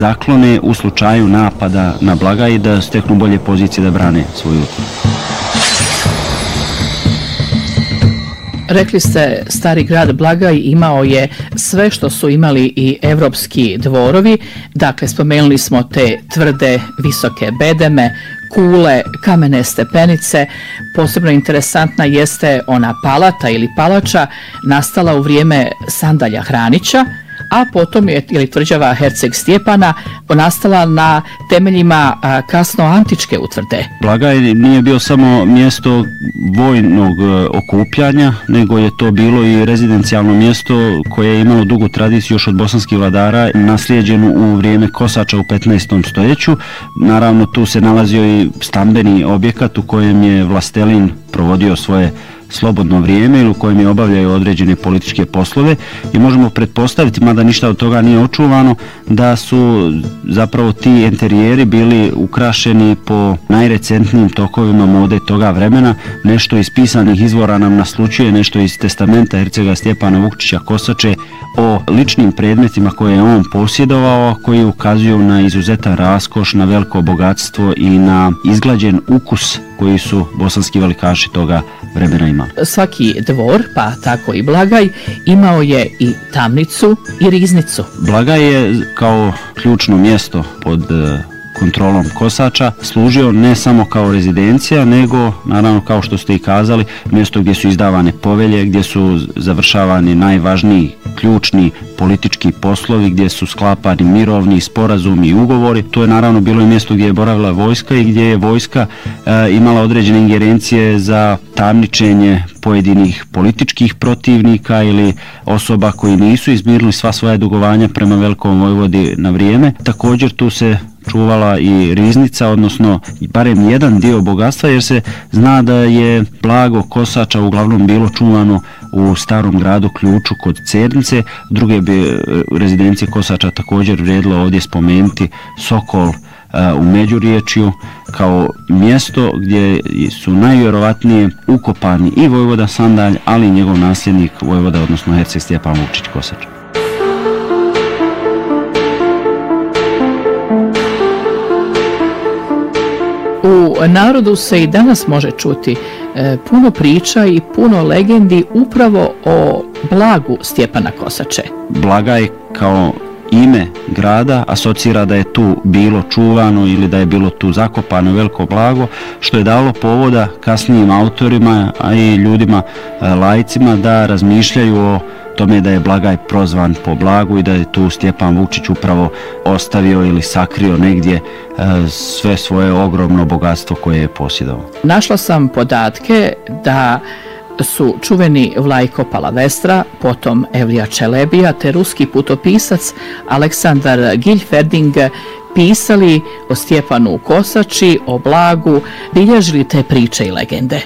zaklone u slučaju napada na Blagaj i da steknu bolje pozicije da brane svoju utvrdu. Rekli ste, stari grad Blagaj imao je sve što su imali i evropski dvorovi, dakle spomenuli smo te tvrde, visoke bedeme, kule, kamene stepenice. Posebno interesantna jeste ona palata ili palača nastala u vrijeme Sandalja Hranića, a potom je tvrđava Herceg Stjepana nastala na temeljima kasno-antičke utvrde. Blagaj nije bio samo mjesto vojnog okupljanja, nego je to bilo i rezidencijalno mjesto koje je imalo dugu tradiciju još od bosanskih vladara, naslijeđenu u vrijeme Kosača u 15. stoljeću. Naravno, tu se nalazio i stambeni objekat u kojem je vlastelin provodio svoje slobodno vrijeme ili u kojem je obavljaju određene političke poslove i možemo pretpostaviti, mada ništa od toga nije očuvano, da su zapravo ti enterijeri bili ukrašeni po najrecentnijim tokovima mode toga vremena. Nešto iz pisanih izvora nam naslučuje, nešto iz testamenta hercega Stjepana Vukčića Kosače o ličnim predmetima koje je on posjedovao, koji ukazuju na izuzetan raskoš, na veliko bogatstvo i na izglađen ukus koji su bosanski velikaši toga vremena imali. Svaki dvor, pa tako i Blagaj, imao je i tamnicu i riznicu. Blagaj je kao ključno mjesto pod kontrolom Kosača služio ne samo kao rezidencija, nego, naravno, kao što ste i kazali, mjesto gdje su izdavane povelje, gdje su završavani najvažniji ključni politički poslovi, gdje su sklapani mirovni sporazumi i ugovori. To je naravno bilo i mjesto gdje je boravila vojska i gdje je vojska imala određene ingerencije za tamničenje pojedinih političkih protivnika ili osoba koji nisu izmirili sva svoja dugovanja prema Velikom vojvodi na vrijeme. Također tu se čuvala i riznica, odnosno barem jedan dio bogatstva, jer se zna da je blago Kosača uglavnom bilo čuvano u starom gradu Ključu kod Cernice. Druge bi rezidencije Kosača također vrijedilo ovdje spomenuti Sokol u Međuriječju kao mjesto gdje su najvjerovatnije ukopani i vojvoda Sandalj, ali i njegov nasljednik vojvoda, odnosno herceg Stjepan Vukčić Kosač. U narodu se i danas može čuti puno priča i puno legendi upravo o blagu Stjepana Kosače. Blagaj kao ime grada asocira da je tu bilo čuvano ili da je bilo tu zakopano veliko blago, što je dalo povoda kasnijim autorima, a i ljudima, laicima, da razmišljaju o tome da je Blagaj prozvan po blagu i da je tu Stjepan Vukčić upravo ostavio ili sakrio negdje sve svoje ogromno bogatstvo koje je posjedovao. Našla sam podatke da su čuveni Vlajko Palavestra, potom Evlija Čelebija te ruski putopisac Aleksandar Giljferding pisali o Stjepanu Kosači, o blagu, bilježili te priče i legende.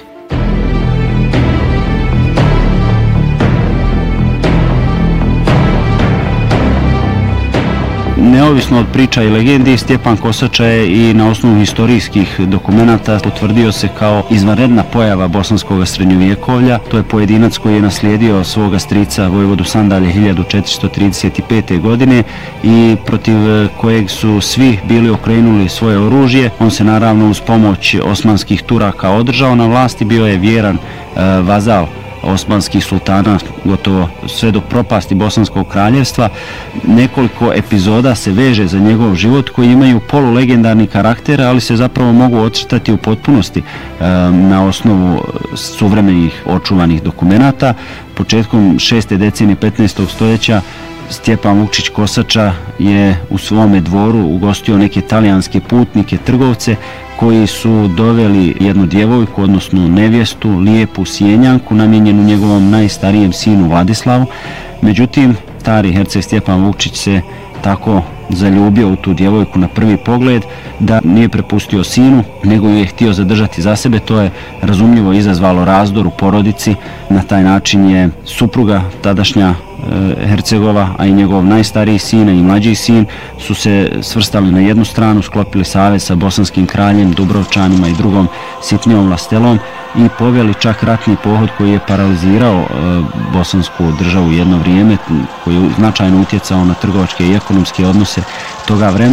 Neovisno od priča i legendi, Stjepan Kosača je i na osnovu historijskih dokumenata potvrdio se kao izvanredna pojava bosanskog srednjovjekovlja. To je pojedinac koji je naslijedio svoga strica vojvodu Sandalje 1435. godine i protiv kojeg su svi bili okrenuli svoje oružje. On se naravno uz pomoć osmanskih Turaka održao na vlasti, bio je vjeran vazal osmanskih sultana gotovo sve do propasti Bosanskog kraljevstva. Nekoliko epizoda se veže za njegov život koji imaju polulegendarni karakter, ali se zapravo mogu ocrtati u potpunosti na osnovu suvremenih očuvanih dokumenata. Početkom 6. decenije 15. stoljeća Stjepan Vukčić Kosača je u svome dvoru ugostio neke talijanske putnike, trgovce, koji su doveli jednu djevojku, odnosno nevjestu, lijepu sjenjanku, namijenjenu njegovom najstarijem sinu Vladislavu. Međutim, stari herceg Stjepan Vukčić se tako zaljubio u tu djevojku na prvi pogled da nije prepustio sinu, nego ju je htio zadržati za sebe. To je razumljivo izazvalo razdor u porodici. Na taj način je supruga tadašnja hercegova, a i njegov najstariji sin i mlađi sin su se svrstali na jednu stranu, sklopili savez sa bosanskim kraljem, Dubrovčanima i drugom sitnijom vlastelom i poveli čak ratni pohod koji je paralizirao bosansku državu jedno vrijeme, koji je značajno utjecao na trgovačke i ekonomske odnose toga vremena.